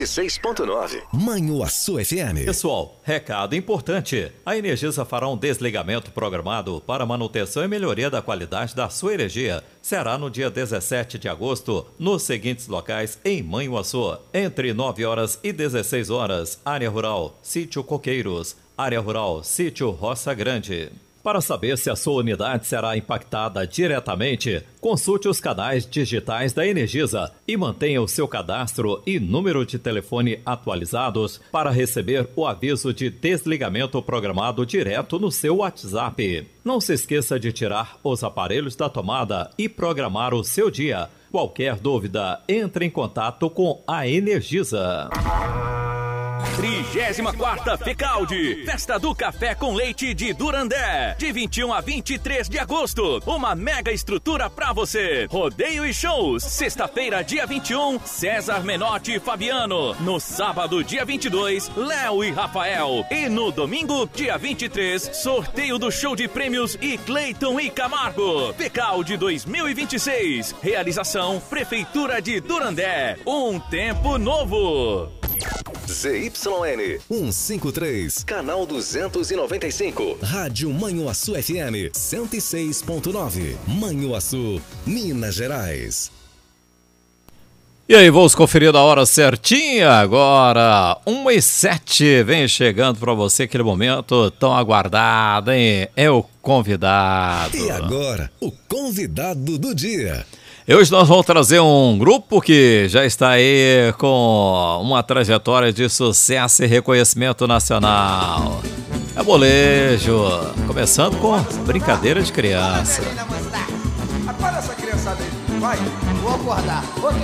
6.9 Manhuaçu FM. Pessoal, recado importante. A Energisa fará um desligamento programado para manutenção e melhoria da qualidade da sua energia. Será no dia 17 de agosto, nos seguintes locais em Manhuaçu. Entre 9 horas e 16 horas, área rural, sítio Coqueiros. Área rural, sítio Roça Grande. Para saber se a sua unidade será impactada diretamente, consulte os canais digitais da Energisa e mantenha o seu cadastro e número de telefone atualizados para receber o aviso de desligamento programado direto no seu WhatsApp. Não se esqueça de tirar os aparelhos da tomada e programar o seu dia. Qualquer dúvida, entre em contato com a Energisa. 34ª FECALD, Festa do Café com Leite de Durandé, de 21 a 23 de agosto, uma mega estrutura pra você, rodeio e shows, sexta-feira dia 21, César Menotti e Fabiano, no sábado dia 22, Léo e Rafael, e no domingo dia 23, sorteio do show de prêmios e Cleiton e Camargo, FECALD 2026, realização Prefeitura de Durandé, um tempo novo. ZYN 153, canal 295. Rádio Manhuaçu FM 106.9, Manhuaçu, Minas Gerais. E aí, vamos conferir a hora certinha agora, 1h07, vem chegando para você aquele momento tão aguardado, hein? É o convidado. E agora, o convidado do dia. Hoje nós vamos trazer um grupo que já está aí com uma trajetória de sucesso e reconhecimento nacional. É Molejo, começando com Brincadeira de Criança. Acorda essa criançada aí, vai, vou acordar.